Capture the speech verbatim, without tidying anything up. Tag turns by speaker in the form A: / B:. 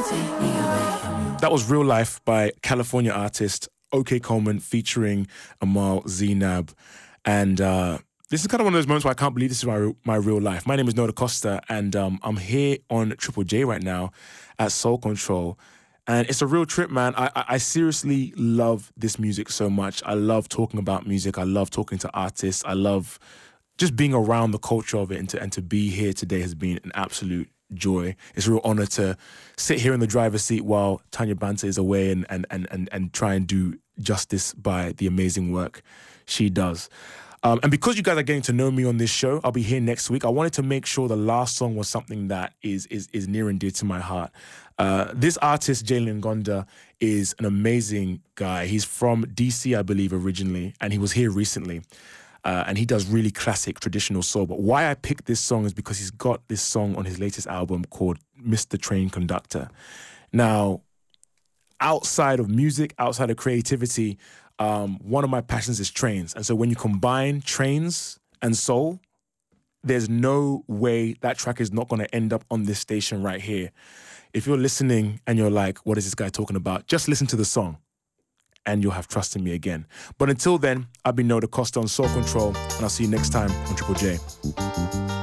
A: That was Real Life by California artist OK Coleman featuring Amal Zainab. And uh, this is kind of one of those moments where I can't believe this is my, my real life. My name is Noah Costa, and um, I'm here on Triple J right now at Soul Control. And it's a real trip, man. I, I, I seriously love this music so much. I love talking about music. I love talking to artists. I love just being around the culture of it, and to, and to be here today has been an absolute joy. It's a real honor to sit here in the driver's seat while Tanya Banta is away and and and and, and try and do justice by the amazing work she does. Um, and because you guys are getting to know me on this show, I'll be here next week. I wanted to make sure the last song was something that is is is near and dear to my heart. Uh, this artist, Jalen Ngonda, is an amazing guy. He's from D C, I believe, originally, and he was here recently. Uh, and he does really classic traditional soul. But why I picked this song is because he's got this song on his latest album called Mister Train Conductor. Now, outside of music, outside of creativity, um, one of my passions is trains. And so when you combine trains and soul, there's no way that track is not going to end up on this station right here. If you're listening and you're like, what is this guy talking about? Just listen to the song, and you'll have trust in me again. But until then, I've been Noah Costa on Soul Control, and I'll see you next time on Triple J.